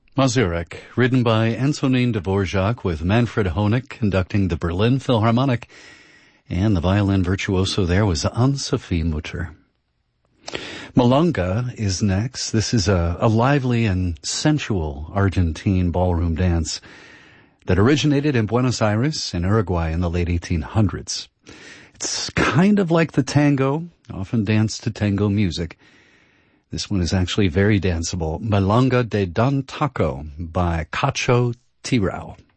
Mazurek, written by Antonin Dvorak with Manfred Honeck conducting the Berlin Philharmonic, and the violin virtuoso there was Anne-Sophie Mutter. Milonga is next. This is a lively and sensual Argentine ballroom dance that originated in Buenos Aires in Uruguay in the late 1800s. It's kind of like the tango, often danced to tango music. This one is actually very danceable. Milonga de Don Taco by Cacho Tirao.